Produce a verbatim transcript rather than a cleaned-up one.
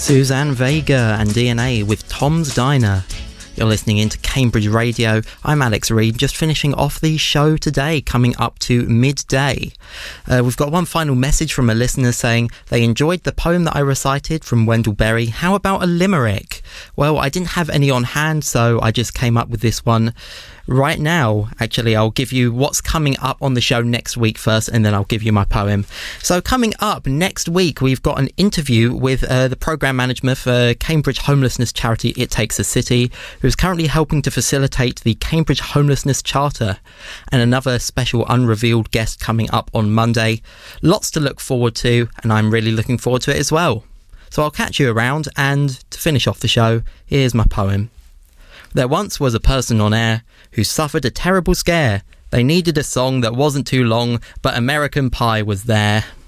Suzanne Vega and D N A with Tom's Diner. You're listening into Cambridge Radio. I'm Alex Reid, just finishing off the show today, coming up to midday. Uh, we've got one final message from a listener saying they enjoyed the poem that I recited from Wendell Berry. How about a limerick? Well, I didn't have any on hand, so I just came up with this one right now. Actually, I'll give you what's coming up on the show next week first, and then I'll give you my poem. So coming up next week, we've got an interview with uh, the programme manager for Cambridge homelessness charity It Takes a City, who's currently helping to facilitate the Cambridge Homelessness Charter, and another special unrevealed guest coming up on Monday. Lots to look forward to, and I'm really looking forward to it as well. So I'll catch you around, and to finish off the show, here's my poem. There once was a person on air who suffered a terrible scare. They needed a song that wasn't too long, but American Pie was there.